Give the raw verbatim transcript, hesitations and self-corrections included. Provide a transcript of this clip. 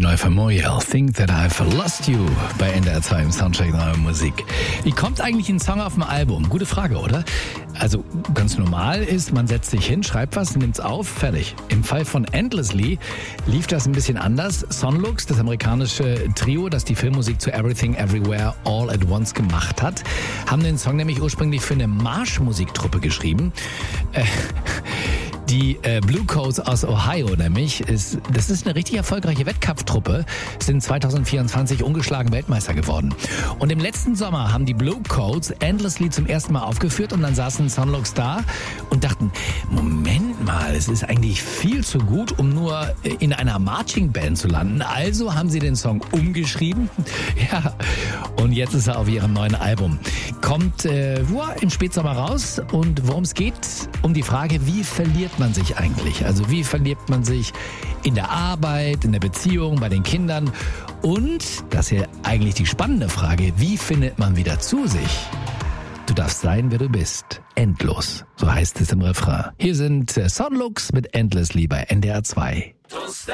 neu von Moyal, Think That I've Lost You bei N D R zwei im Soundcheck Neue Musik. Wie kommt eigentlich ein Song auf dem Album? Gute Frage, oder? Also ganz normal ist, man setzt sich hin, schreibt was, nimmt's auf, fertig. Im Fall von Endlessly lief das ein bisschen anders. Sonlux, das amerikanische Trio, das die Filmmusik zu Everything Everywhere All at Once gemacht hat, haben den Song nämlich ursprünglich für eine Marschmusiktruppe geschrieben. Äh, Die äh, Blue Coats aus Ohio nämlich, ist, das ist eine richtig erfolgreiche Wettkampftruppe, sind zwanzig vierundzwanzig ungeschlagen Weltmeister geworden. Und im letzten Sommer haben die Blue Coats Endlessly zum ersten Mal aufgeführt und dann saßen Sonlux da und dachten, Moment mal, es ist eigentlich viel zu gut, um nur in einer Marching Band zu landen. Also haben sie den Song umgeschrieben. Ja, und jetzt ist er auf ihrem neuen Album. Kommt äh, im Spätsommer raus und worum es geht, um die Frage, wie verliert man sich eigentlich? Also wie verliert man sich in der Arbeit, in der Beziehung, bei den Kindern? Und, das ist ja eigentlich die spannende Frage, wie findet man wieder zu sich? Du darfst sein, wer du bist. Endlos. So heißt es im Refrain. Hier sind Sonlux mit Endlessly bei N D R zwei.